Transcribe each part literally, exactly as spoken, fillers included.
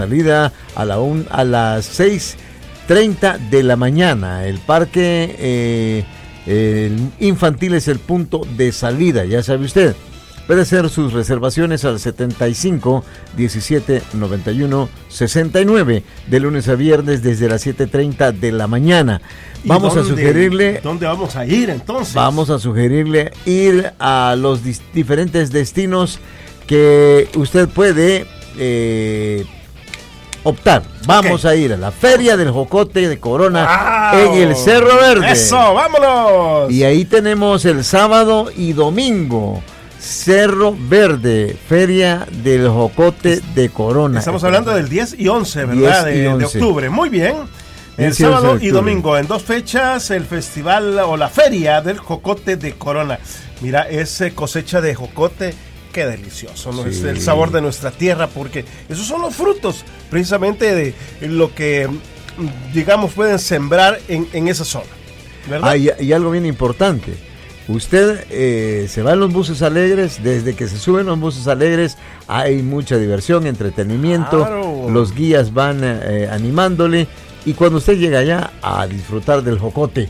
Salida a, la un, a las seis treinta de la mañana. El parque eh, el infantil es el punto de salida, ya sabe usted. Puede hacer sus reservaciones al setenta y cinco, diecisiete, noventa y uno, sesenta y nueve, de lunes a viernes desde las siete treinta de la mañana. Vamos dónde, a sugerirle... ¿Dónde vamos a ir entonces? Vamos a sugerirle ir a los dis- diferentes destinos que usted puede eh, optar. Vamos okay. a ir a la Feria del Jocote de Corona, wow, en el Cerro Verde. ¡Eso, vámonos! Y ahí tenemos el sábado y domingo. Cerro Verde, Feria del Jocote de Corona. Estamos hablando del diez y once, ¿verdad? diez y once. De, de octubre. Muy bien. El sábado y domingo, en dos fechas, el festival o la Feria del Jocote de Corona. Mira, esa cosecha de jocote, qué delicioso, ¿no? Sí. Es el sabor de nuestra tierra, porque esos son los frutos, precisamente, de lo que, digamos, pueden sembrar en, en esa zona, ¿verdad? Ah, y, y algo bien importante. Usted eh, se va en los buses alegres, desde que se suben los buses alegres hay mucha diversión, entretenimiento, claro. Los guías van eh, animándole y cuando usted llega allá a disfrutar del jocote.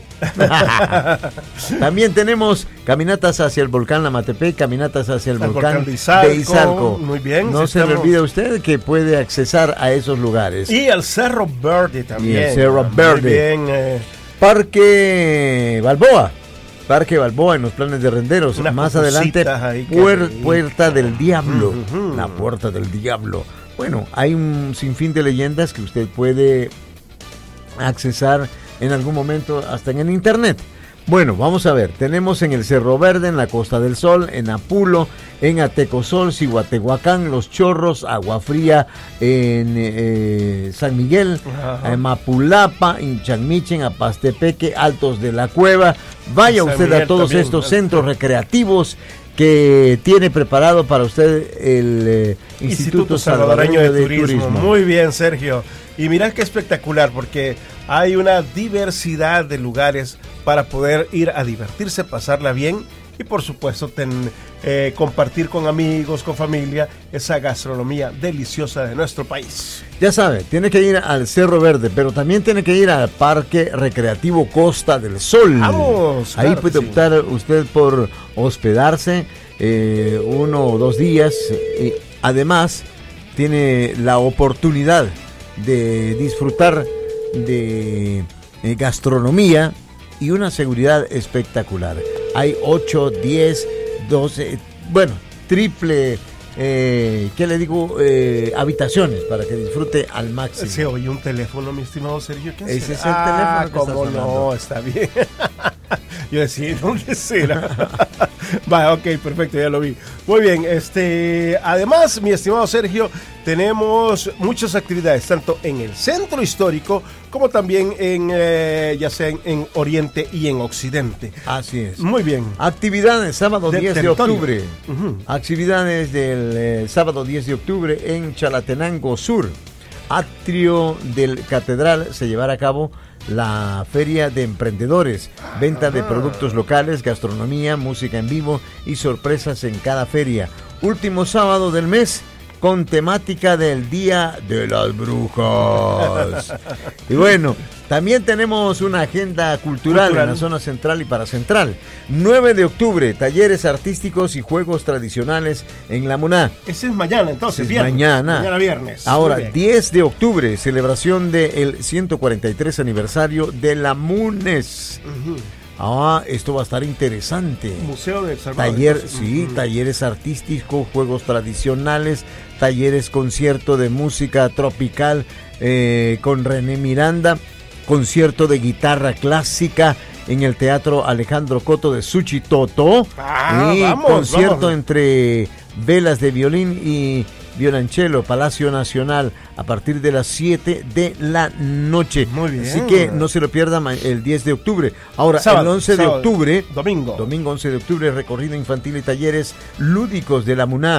También tenemos caminatas hacia el volcán Lamatepec, caminatas hacia el, el volcán, volcán de, Izalco, de Izalco. Muy bien. No se estamos... le olvide a usted que puede accesar a esos lugares. Y al Cerro Verde también. Y el Cerro Verde. Muy bien. Eh... Parque Balboa. Parque Balboa en los planes de renderos. Una Más adelante, puer, Puerta del Diablo. Uh-huh. La Puerta del Diablo. Bueno, hay un sinfín de leyendas que usted puede accesar en algún momento hasta en el internet. Bueno, vamos a ver. Tenemos en el Cerro Verde, en la Costa del Sol, en Apulo, en Atecosol, Cihuatehuacán, Los Chorros, Agua Fría, en eh, San Miguel, en Mapulapa, en Chanmichen, Apastepeque, Altos de la Cueva. Vaya San usted Miguel a todos también, estos centros recreativos que tiene preparado para usted el eh, Instituto, Instituto Salvadoreño, Salvadoreño de, de Turismo. Turismo. Muy bien, Sergio. Y mirá qué espectacular, porque hay una diversidad de lugares para poder ir a divertirse, pasarla bien y por supuesto ten, eh, compartir con amigos, con familia, esa gastronomía deliciosa de nuestro país. Ya sabe, tiene que ir al Cerro Verde, pero también tiene que ir al Parque Recreativo Costa del Sol. Vamos, ahí claro puede optar sí. usted por hospedarse eh, uno o dos días. Y además, tiene la oportunidad de disfrutar de eh, gastronomía y una seguridad espectacular. Hay ocho, diez, doce, bueno, triple, eh, ¿qué le digo? Eh, habitaciones para que disfrute al máximo. Se oye un teléfono, mi estimado Sergio. ¿Quién Ese será? es el ah, teléfono. ¿Cómo no? Está bien. Yo decía, ¿dónde será? Va, ok, perfecto, ya lo vi. Muy bien, este, además, mi estimado Sergio, tenemos muchas actividades, tanto en el centro histórico, como también en, eh, ya sea en, en Oriente y en Occidente. Así es. Muy bien. Actividades, sábado de diez territorio. de octubre. Uh-huh. Actividades del eh, sábado diez de octubre en Chalatenango Sur. Atrio del Catedral se llevará a cabo la Feria de Emprendedores, venta de productos locales, gastronomía, música en vivo y sorpresas en cada feria. Último sábado del mes con temática del Día de las Brujas. Y bueno, también tenemos una agenda cultural, cultural en la zona central y paracentral. nueve de octubre, talleres artísticos y juegos tradicionales en la MUNA. Ese es mañana, entonces, es viernes. Mañana. Mañana viernes. Ahora, diez de octubre, celebración del ciento cuarenta y tres aniversario de la MUNES. Uh-huh. Ah, esto va a estar interesante. Museo de El Salvador. Taller, sí, uh-huh. talleres artísticos, juegos tradicionales, talleres, concierto de música tropical eh, con René Miranda, concierto de guitarra clásica en el Teatro Alejandro Coto de Suchitoto. Ah, y vamos, concierto vamos. entre velas de violín y violonchelo, Palacio Nacional, a partir de las siete de la noche. Muy bien. Así que no se lo pierdan el diez de octubre. Ahora, sábado, el once sábado, de octubre, domingo. Domingo once de octubre, recorrido infantil y talleres lúdicos de la MUNA.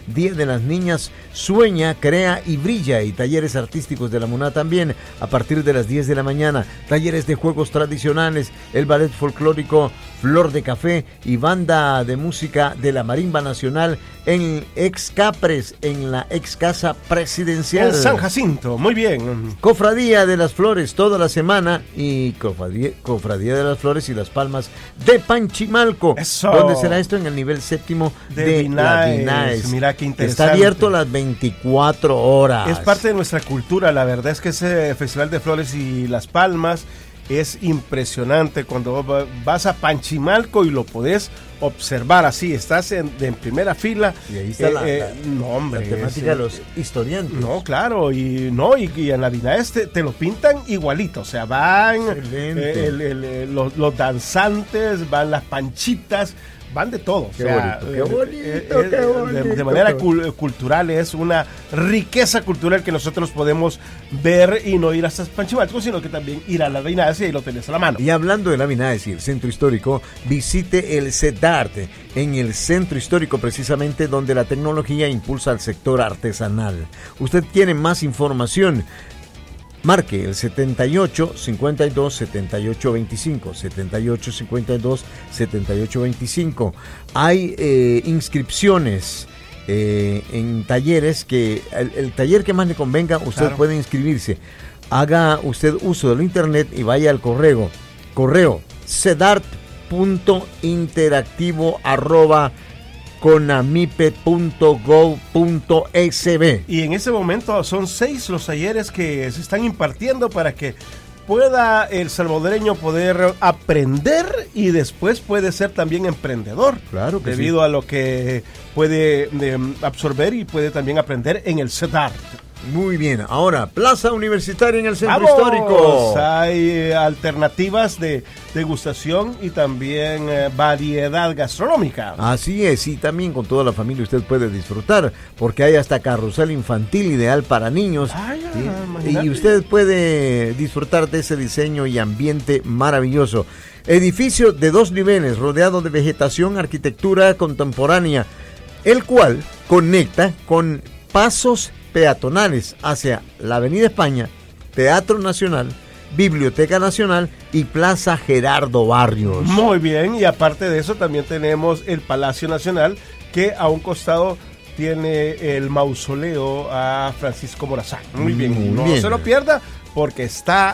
Día de las Niñas, sueña, crea y brilla. Y talleres artísticos de la MUNA también a partir de las diez de la mañana. Talleres de juegos tradicionales, el ballet folclórico Flor de Café y banda de música de la Marimba Nacional en ex Capres, en la ex Casa Presidencial. En San Jacinto, muy bien. Cofradía de las Flores toda la semana y Cofradía, Cofradía de las Flores y las Palmas de Panchimalco. Eso. ¿Dónde será esto? En el nivel séptimo de, de Vinaes. Vinaes. Mira qué interesante. Está abierto las veinticuatro horas. Es parte de nuestra cultura, la verdad es que ese Festival de Flores y las Palmas es impresionante cuando vas a Panchimalco y lo podés observar así, estás en, en primera fila. Y ahí está eh, la, eh, la, no, hombre, la temática es, de los historiantes. No, claro, y no y, y en la Vinaes te, te lo pintan igualito, o sea, van eh, el, el, el, los, los danzantes, van las panchitas, van de todo. Qué o sea, bonito, qué bonito, eh, qué eh, bonito. De, de manera cul- cultural, es una riqueza cultural que nosotros podemos ver y no ir hasta Panchimalco, sino que también ir a la Vinaes y ahí lo tenés a la mano. Y hablando de la Vinaes y el centro histórico, visite el CEDART, en el centro histórico precisamente donde la tecnología impulsa al sector artesanal. Usted tiene más información. Marque el setenta y ocho, cincuenta y dos, setenta y ocho veinticinco, setenta y ocho, cincuenta y dos, setenta y ocho veinticinco. Hay eh, inscripciones eh, en talleres que el, el taller que más le convenga, usted claro. puede inscribirse. Haga usted uso del internet y vaya al correo, correo cedart punto interactivo arroba conamipe punto gov punto es be. Y en ese momento son seis los talleres que se están impartiendo para que pueda el salvadoreño poder aprender y después puede ser también emprendedor. Claro que debido sí. a lo que puede eh, absorber y puede también aprender en el CEDART. Muy bien, ahora Plaza Universitaria en el Centro ¡Vamos! Histórico. Hay eh, alternativas de degustación y también eh, variedad gastronómica. Así es, y también con toda la familia usted puede disfrutar, porque hay hasta carrusel infantil ideal para niños. Ay, ¿sí? Y usted puede disfrutar de ese diseño y ambiente maravilloso. Edificio de dos niveles, rodeado de vegetación, arquitectura contemporánea, el cual conecta con pasos peatonales hacia la Avenida España, Teatro Nacional, Biblioteca Nacional y Plaza Gerardo Barrios. Muy bien, y aparte de eso también tenemos el Palacio Nacional, que a un costado tiene el mausoleo a Francisco Morazán. Muy bien, Muy no bien. se lo pierda porque está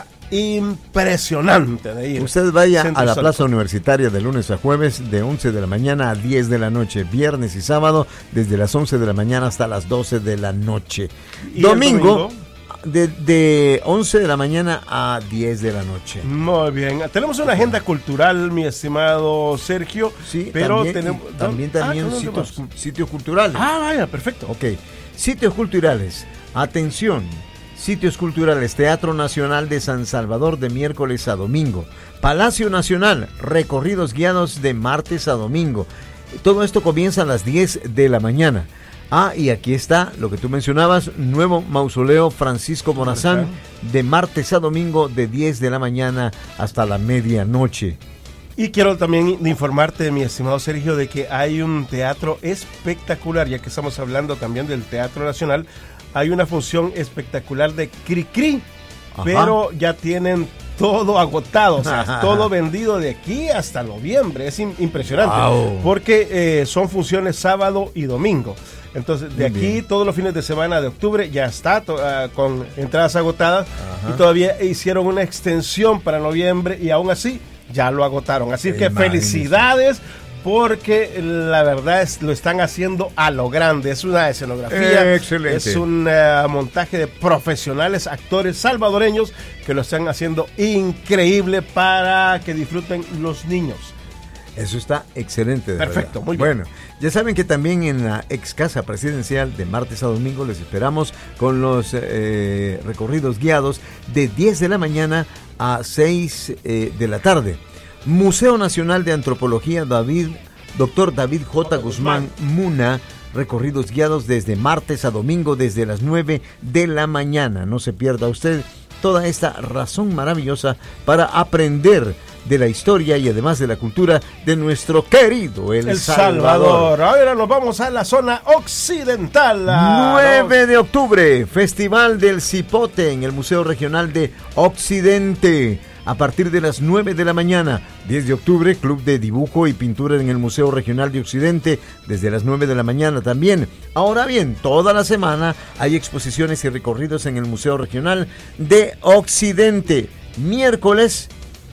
impresionante de ir. Usted vaya Centro a la Plaza Universitaria de lunes a jueves de once de la mañana a diez de la noche, viernes y sábado desde las once de la mañana hasta las doce de la noche. Domingo, domingo? De, de once de la mañana a diez de la noche. Muy bien, tenemos una agenda cultural, mi estimado Sergio. Sí, pero también, tenemos también, también ah, sitios, sitios culturales. Ah, vaya, perfecto. Ok, sitios culturales, atención. Sitios culturales, Teatro Nacional de San Salvador de miércoles a domingo. Palacio Nacional, recorridos guiados de martes a domingo. Todo esto comienza a las diez de la mañana. Ah, y aquí está lo que tú mencionabas, nuevo mausoleo Francisco Morazán, de martes a domingo de diez de la mañana hasta la medianoche. Y quiero también informarte, mi estimado Sergio, de que hay un teatro espectacular, ya que estamos hablando también del Teatro Nacional. Hay una función espectacular de Cricri, pero ya tienen todo agotado, o sea, todo vendido de aquí hasta noviembre. Es in- impresionante, wow. porque eh, son funciones sábado y domingo. Entonces, de aquí bien. todos los fines de semana de octubre ya está to- uh, con entradas agotadas. Ajá. Y todavía hicieron una extensión para noviembre y aún así ya lo agotaron. Así que felicidades. Porque la verdad es lo están haciendo a lo grande. Es una escenografía, excelente. Es un uh, montaje de profesionales, actores salvadoreños que lo están haciendo increíble para que disfruten los niños. Eso está excelente. De Perfecto, verdad. muy bien. Bueno, ya saben que también en la ex casa presidencial de martes a domingo les esperamos con los eh, recorridos guiados de diez de la mañana a seis eh, de la tarde. Museo Nacional de Antropología David, doctor David J. Guzmán, MUNA, recorridos guiados desde martes a domingo desde las nueve de la mañana. No se pierda usted toda esta razón maravillosa para aprender de la historia y además de la cultura de nuestro querido El, El Salvador. Salvador. Ahora nos vamos a la zona occidental. nueve de octubre, Festival del Cipote en el Museo Regional de Occidente. A partir de las nueve de la mañana. diez de octubre, Club de Dibujo y Pintura en el Museo Regional de Occidente, desde las nueve de la mañana también. Ahora bien, toda la semana hay exposiciones y recorridos en el Museo Regional de Occidente. Miércoles,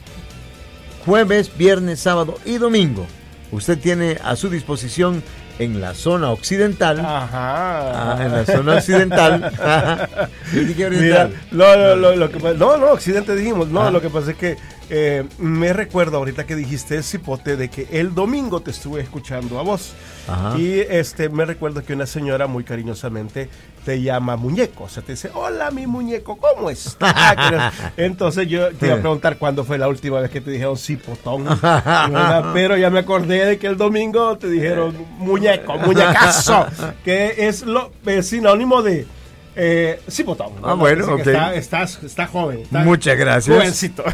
jueves, viernes, sábado y domingo. Usted tiene a su disposición en la zona occidental. Ajá. Ah, en la zona occidental. Ajá. Mira, no, no, lo, lo que, no, no, occidente dijimos. No, ah. Lo que pasa es que eh, me recuerdo ahorita que dijiste el cipote de que el domingo te estuve escuchando a vos. Ajá. Y este me recuerdo que una señora muy cariñosamente te llama muñeco. O sea, te dice, hola mi muñeco, ¿cómo estás? Entonces yo te iba a preguntar cuándo fue la última vez que te dijeron cipotón. Pero ya me acordé de que el domingo te dijeron muñeco, muñecazo, que es lo es sinónimo de eh, cipotón. Ah, bueno, ok. Está, estás, está joven. Está Muchas gracias. Jovencito.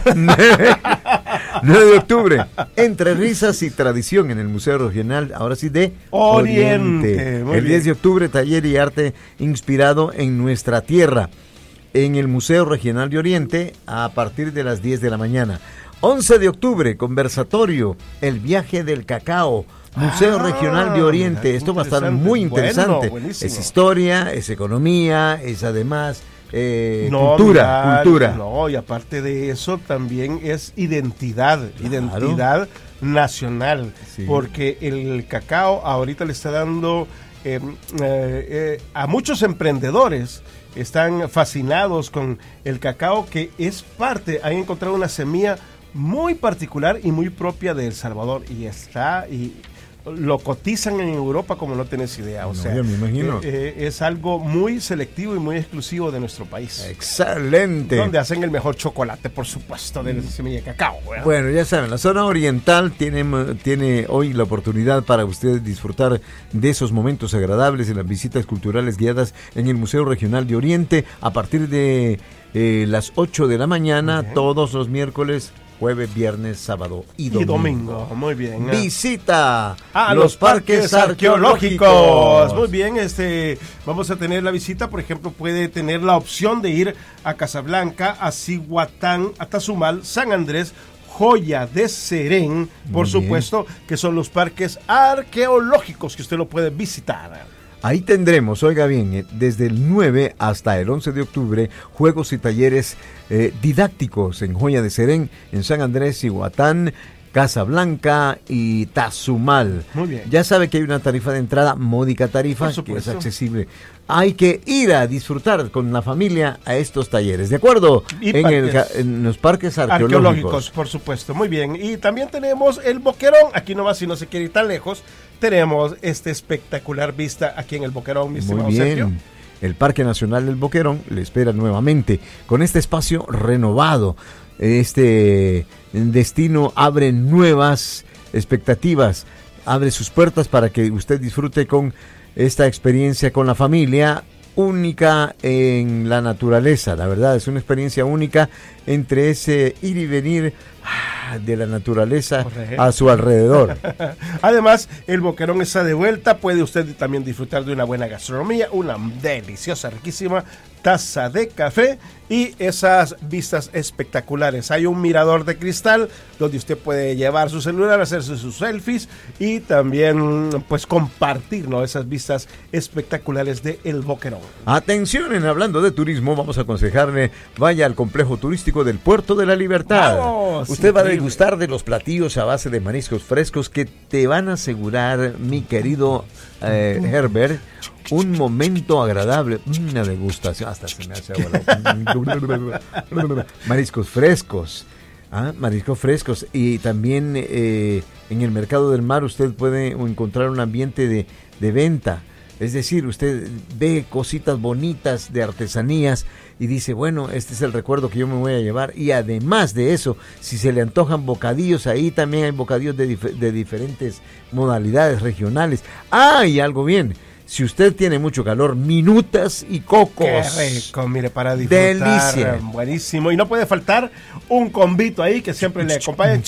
nueve de octubre, entre risas y tradición en el Museo Regional, ahora sí, de Oriente. Oriente. El diez de octubre, taller y arte inspirado en nuestra tierra, en el Museo Regional de Oriente, a partir de las diez de la mañana. once de octubre, conversatorio, el viaje del cacao, Museo ah, Regional de Oriente. Esto va a estar muy interesante. Bueno, es historia, es economía, es además eh, no, cultura, mira, cultura. No, y aparte de eso también es identidad, claro. Identidad nacional, sí. Porque el cacao ahorita le está dando eh, eh, eh, a muchos emprendedores. Están fascinados con el cacao, que es parte, han encontrado una semilla muy particular y muy propia de El Salvador, y está y lo cotizan en Europa como no tenés idea. O no, sea, me imagino. Eh, eh, es algo muy selectivo y muy exclusivo de nuestro país. Excelente. Donde hacen el mejor chocolate, por supuesto, de la semilla de cacao. ¿Verdad? Bueno, ya saben, la zona oriental tiene, tiene hoy la oportunidad para ustedes disfrutar de esos momentos agradables en las visitas culturales guiadas en el Museo Regional de Oriente a partir de eh, las ocho de la mañana, uh-huh. Todos los miércoles, jueves, viernes, sábado y domingo. Y domingo, muy bien. Visita a los, los parques, parques arqueológicos. arqueológicos. Muy bien, este, vamos a tener la visita, por ejemplo, puede tener la opción de ir a Casablanca, a Cihuatán, a Tazumal, San Andrés, Joya de Serén, por muy supuesto, bien. Que son los parques arqueológicos que usted lo puede visitar. Ahí tendremos, oiga bien, desde el nueve hasta el once de octubre, juegos y talleres eh, didácticos en Joya de Serén, en San Andrés, Cihuatán, Casablanca y Tazumal. Muy bien. Ya sabe que hay una tarifa de entrada, módica tarifa, que es accesible. Hay que ir a disfrutar con la familia a estos talleres, ¿de acuerdo? Y en, el, en los parques arqueológicos. Arqueológicos, por supuesto. Muy bien. Y también tenemos el Boquerón. Aquí nomás, si no se quiere ir tan lejos, tenemos esta espectacular vista aquí en el Boquerón, mi estimado Muy bien. Sergio. El Parque Nacional del Boquerón le espera nuevamente con este espacio renovado. Este destino abre nuevas expectativas, abre sus puertas para que usted disfrute con esta experiencia con la familia, única en la naturaleza. La verdad, es una experiencia única entre ese ir y venir de la naturaleza Correcto. A su alrededor. Además, el Boquerón está de vuelta. Puede usted también disfrutar de una buena gastronomía, una deliciosa, riquísima taza de café y esas vistas espectaculares. Hay un mirador de cristal donde usted puede llevar su celular, hacerse sus selfies y también pues compartir, ¿no?, esas vistas espectaculares de El Boquerón. Atención, en hablando de turismo, vamos a aconsejarle, vaya al complejo turístico del Puerto de la Libertad. Vamos, usted va a degustar de los platillos a base de mariscos frescos que te van a asegurar, mi querido eh, Herbert, un momento agradable, una degustación, hasta se me hace agua. Mariscos frescos, ¿ah? mariscos frescos y también eh, en el mercado del mar usted puede encontrar un ambiente de, de venta. Es decir, usted ve cositas bonitas de artesanías y dice, bueno, este es el recuerdo que yo me voy a llevar. Y además de eso, si se le antojan bocadillos, ahí también hay bocadillos de, dif- de diferentes modalidades regionales. Ah, y algo bien, Si usted tiene mucho calor, minutas y cocos. Qué rico, mire, para disfrutar. Delicia. Buenísimo. Y no puede faltar un combito ahí que siempre le acompaña.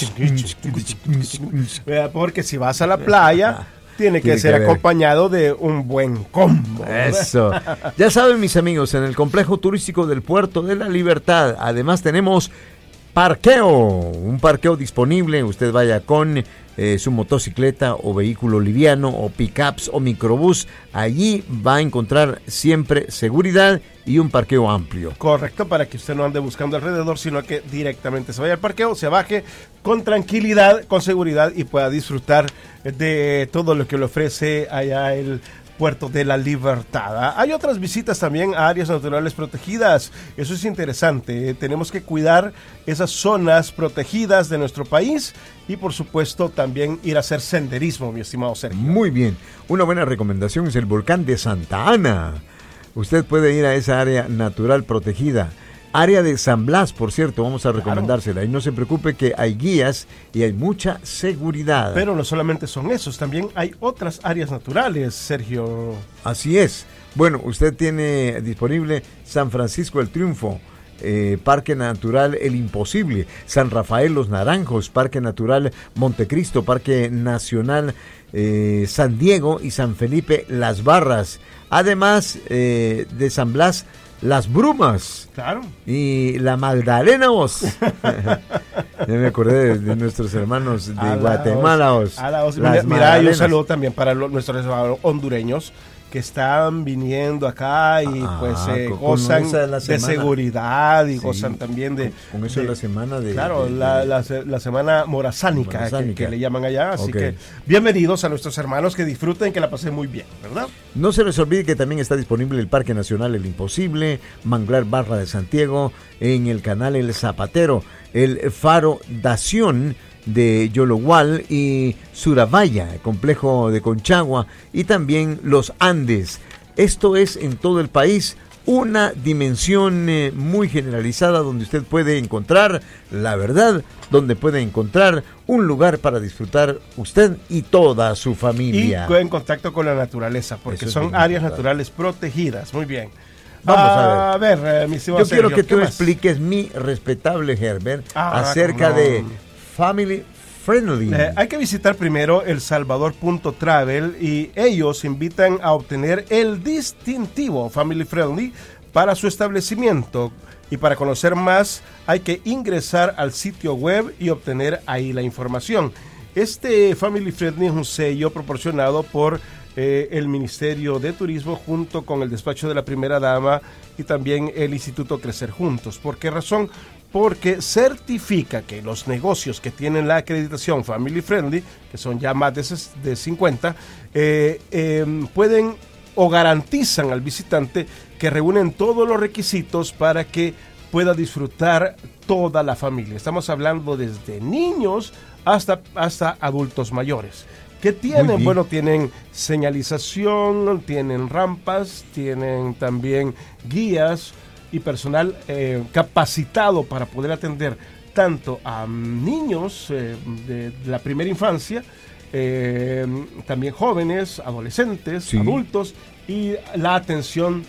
Porque si vas a la playa, tiene que tiene ser que acompañado de un buen combo. Eso. Ya saben, mis amigos, en el complejo turístico del Puerto de la Libertad, además tenemos parqueo, un parqueo disponible. Usted vaya con eh, su motocicleta o vehículo liviano o pickups o microbús. Allí va a encontrar siempre seguridad y un parqueo amplio. Correcto, para que usted no ande buscando alrededor, sino que directamente se vaya al parqueo, se baje con tranquilidad, con seguridad y pueda disfrutar de todo lo que le ofrece allá el Puerto de la Libertad. Hay otras visitas también a áreas naturales protegidas. Eso es interesante. ¿eh? Tenemos que cuidar esas zonas protegidas de nuestro país y, por supuesto, también ir a hacer senderismo, mi estimado Sergio. Muy bien. Una buena recomendación es el volcán de Santa Ana. Usted puede ir a esa área natural protegida. Área de San Blas, por cierto, vamos a recomendársela. Claro. Y no se preocupe que hay guías y hay mucha seguridad. Pero no solamente son esos, también hay otras áreas naturales, Sergio. Así es. Bueno, usted tiene disponible San Francisco del Triunfo, eh, Parque Natural El Imposible, San Rafael Los Naranjos, Parque Natural Montecristo, Parque Nacional eh, San Diego y San Felipe Las Barras. Además eh, de San Blas, Las Brumas. Claro. Y la Magdalena, vos. Ya me acordé de, de nuestros hermanos de a Guatemala, vos. A la vos. Mira, mira, y un saludo también para los, nuestros hondureños que están viniendo acá y ah, pues eh, con, gozan con de seguridad y sí, gozan también de... Con eso de, la semana de... Claro, de, de, la, la, la semana morazánica, morazánica. Que, que le llaman allá, así okay. que bienvenidos a nuestros hermanos, que disfruten, que la pasen muy bien, ¿verdad? No se les olvide que también está disponible el Parque Nacional El Imposible, Manglar Barra de Santiago, en el canal El Zapatero, el Faro Dación de Yologual y Surabaya, el complejo de Conchagua y también los Andes. Esto es en todo el país una dimensión eh, muy generalizada donde usted puede encontrar la verdad, donde puede encontrar un lugar para disfrutar usted y toda su familia. Y en contacto con la naturaleza, porque son áreas importante. naturales protegidas. Muy bien. Vamos a ver. A ver, eh, mi Yo quiero Sergio, que tú más? expliques, mi respetable Herbert, ah, acerca no. de Family Friendly. Eh, hay que visitar primero el salvador punto travel y ellos invitan a obtener el distintivo Family Friendly para su establecimiento. Y para conocer más hay que ingresar al sitio web y obtener ahí la información. Este Family Friendly es un sello proporcionado por eh, el Ministerio de Turismo junto con el despacho de la primera dama y también el Instituto Crecer Juntos. ¿Por qué razón? Porque certifica que los negocios que tienen la acreditación Family Friendly, que son ya más de, de cincuenta, eh, eh, pueden o garantizan al visitante que reúnen todos los requisitos para que pueda disfrutar toda la familia. Estamos hablando desde niños hasta, hasta adultos mayores. ¿Qué tienen? Bueno, tienen señalización, tienen rampas, tienen también guías y personal eh, capacitado para poder atender tanto a niños eh, de, de la primera infancia, eh, también jóvenes, adolescentes, sí. adultos y la atención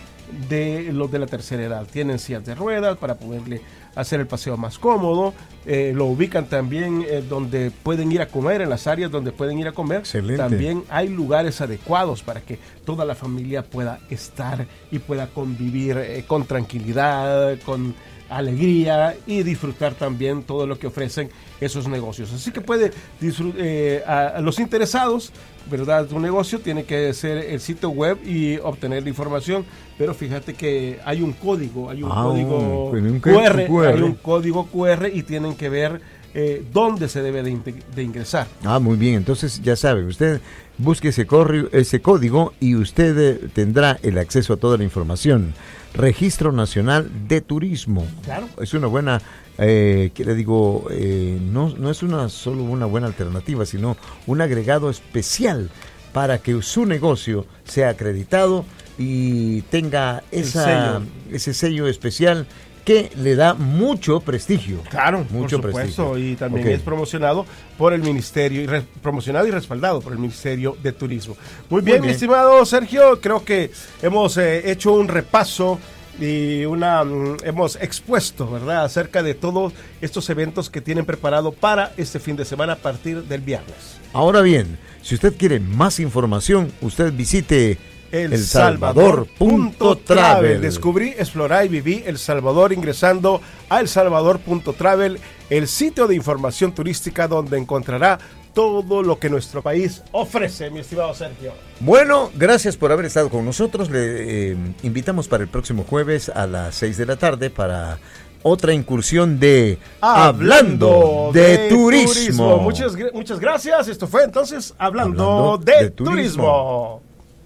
de los de la tercera edad. Tienen sillas de ruedas para poderle hacer el paseo más cómodo, eh, lo ubican también eh, donde pueden ir a comer, en las áreas donde pueden ir a comer. Excelente. También hay lugares adecuados para que toda la familia pueda estar y pueda convivir eh, con tranquilidad, con alegría y disfrutar también todo lo que ofrecen esos negocios. Así que puede disfrutar, eh, a, a los interesados, ¿verdad? Un negocio tiene que ser el sitio web y obtener la información, pero fíjate que hay un código, hay un ah, código un Q R, Q R, hay un código Q R y tienen que ver eh, dónde se debe de, de ingresar. Ah, muy bien, entonces ya sabe, usted busque ese, corri- ese código y usted eh, tendrá el acceso a toda la información. Registro Nacional de Turismo. Claro. Es una buena, eh, que le digo, eh, no, no es una solo una buena alternativa, sino un agregado especial para que su negocio sea acreditado y tenga esa, sello. ese sello especial que le da mucho prestigio. Claro, mucho por supuesto, prestigio. Y también Okay. es promocionado por el Ministerio, y re, promocionado y respaldado por el Ministerio de Turismo. Muy bien, Muy bien. mi estimado Sergio, creo que hemos eh, hecho un repaso y una um, hemos expuesto, ¿verdad?, acerca de todos estos eventos que tienen preparado para este fin de semana a partir del viernes. Ahora bien, si usted quiere más información, usted visite El Salvador punto travel. Descubrí, exploré y viví El Salvador ingresando a El Salvador punto travel, el sitio de información turística donde encontrará todo lo que nuestro país ofrece, mi estimado Sergio. Bueno, gracias por haber estado con nosotros. Le eh, invitamos para el próximo jueves a las seis de la tarde para otra incursión de Hablando, Hablando de, de turismo. turismo. Muchas, muchas gracias. Esto fue entonces Hablando, Hablando de, de turismo. turismo.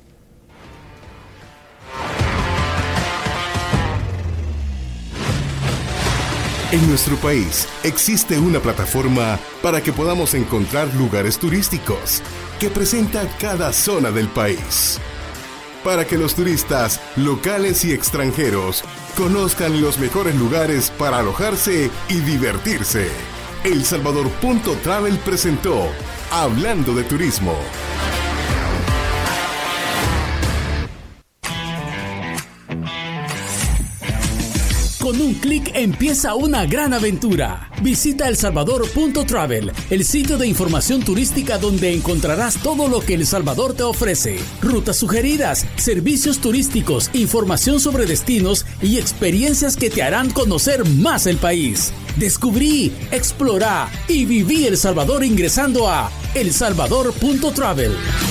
En nuestro país existe una plataforma para que podamos encontrar lugares turísticos que presenta cada zona del país. Para que los turistas locales y extranjeros conozcan los mejores lugares para alojarse y divertirse. El Salvador punto travel presentó Hablando de Turismo. Con un clic empieza una gran aventura. Visita El Salvador punto travel, el sitio de información turística donde encontrarás todo lo que El Salvador te ofrece. Rutas sugeridas, servicios turísticos, información sobre destinos y experiencias que te harán conocer más el país. Descubrí, explorá y viví El Salvador ingresando a El Salvador punto travel.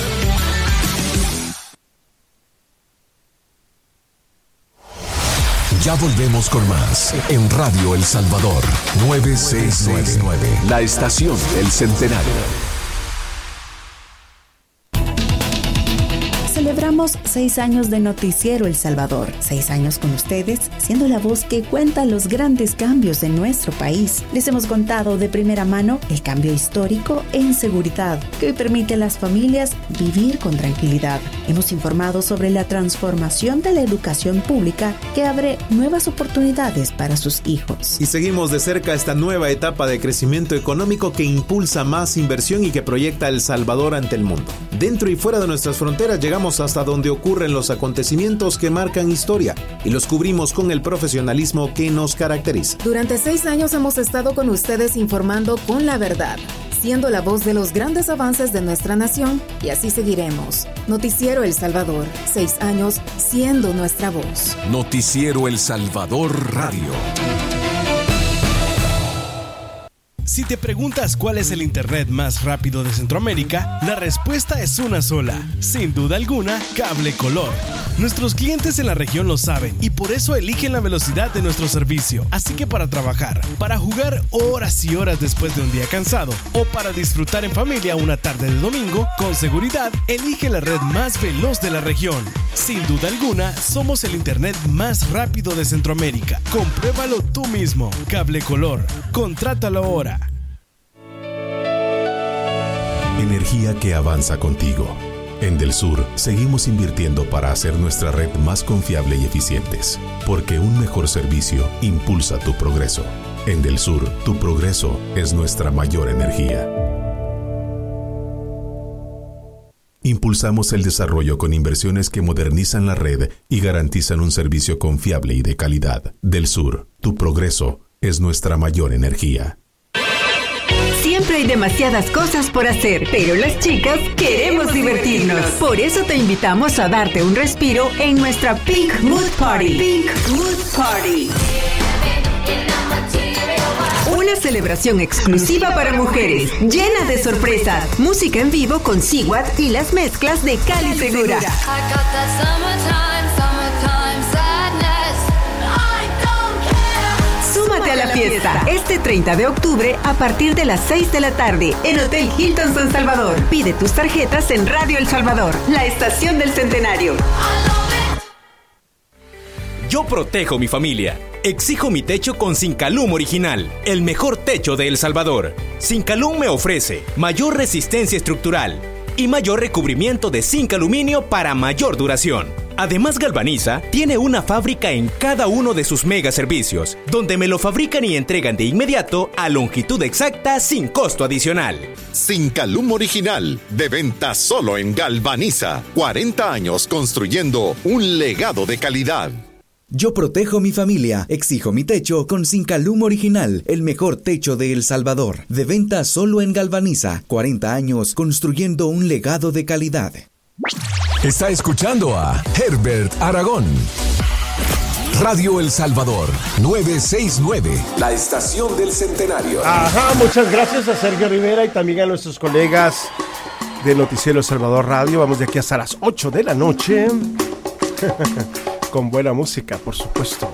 Ya volvemos con más en Radio El Salvador nueve seis nueve, la estación del centenario. Celebramos seis años de Noticiero El Salvador. Seis años con ustedes, siendo la voz que cuenta los grandes cambios de nuestro país. Les hemos contado de primera mano el cambio histórico en seguridad, que hoy permite a las familias vivir con tranquilidad. Hemos informado sobre la transformación de la educación pública que abre nuevas oportunidades para sus hijos. Y seguimos de cerca esta nueva etapa de crecimiento económico que impulsa más inversión y que proyecta El Salvador ante el mundo. Dentro y fuera de nuestras fronteras llegamos hasta donde ocurren los acontecimientos que marcan historia y los cubrimos con el profesionalismo que nos caracteriza. Durante seis años hemos estado con ustedes informando con la verdad, siendo la voz de los grandes avances de nuestra nación, y así seguiremos. Noticiero El Salvador, seis años siendo nuestra voz. Noticiero El Salvador Radio. Si te preguntas cuál es el internet más rápido de Centroamérica, la respuesta es una sola. Sin duda alguna, Cable Color. Nuestros clientes en la región lo saben y por eso eligen la velocidad de nuestro servicio. Así que para trabajar, para jugar horas y horas después de un día cansado o para disfrutar en familia una tarde de domingo, con seguridad, elige la red más veloz de la región. Sin duda alguna, somos el internet más rápido de Centroamérica. Compruébalo tú mismo. Cable Color. Contrátalo ahora. Energía que avanza contigo. En Del Sur seguimos invirtiendo para hacer nuestra red más confiable y eficientes, porque un mejor servicio impulsa tu progreso. En Del Sur, tu progreso es nuestra mayor energía. Impulsamos el desarrollo con inversiones que modernizan la red y garantizan un servicio confiable y de calidad. Del Sur, tu progreso es nuestra mayor energía. Siempre hay demasiadas cosas por hacer, pero las chicas queremos divertirnos. Por eso te invitamos a darte un respiro en nuestra Pink Mood Party. Pink Mood Party. Una celebración exclusiva para mujeres, llena de sorpresas, música en vivo con Siguat y las mezclas de Cali Segura. Súmate a la fiesta este treinta de octubre a partir de las seis de la tarde en Hotel Hilton San Salvador. Pide tus tarjetas en Radio El Salvador, la estación del centenario. Yo protejo mi familia. Exijo mi techo con Sincalum original, el mejor techo de El Salvador. Sincalum me ofrece mayor resistencia estructural y mayor recubrimiento de zinc aluminio para mayor duración. Además, Galvaniza tiene una fábrica en cada uno de sus mega servicios, donde me lo fabrican y entregan de inmediato a longitud exacta sin costo adicional. Cincalum Original, de venta solo en Galvaniza. cuarenta años construyendo un legado de calidad. Yo protejo mi familia, exijo mi techo con Cincalum Original, el mejor techo de El Salvador. De venta solo en Galvaniza. cuarenta años construyendo un legado de calidad. Está escuchando a Herbert Aragón. Radio El Salvador, novecientos sesenta y nueve, la estación del centenario. Ajá, muchas gracias a Sergio Rivera y también a nuestros colegas de Noticiero El Salvador Radio. Vamos de aquí hasta las ocho de la noche. Con buena música, por supuesto.